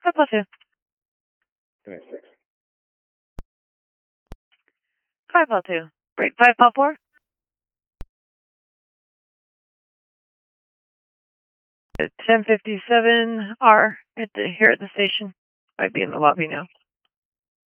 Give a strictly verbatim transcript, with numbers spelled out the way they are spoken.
God bless you. twenty-six. five L two. Break five L four. ten fifty-seven R at the, here at the station. Might be in the lobby now.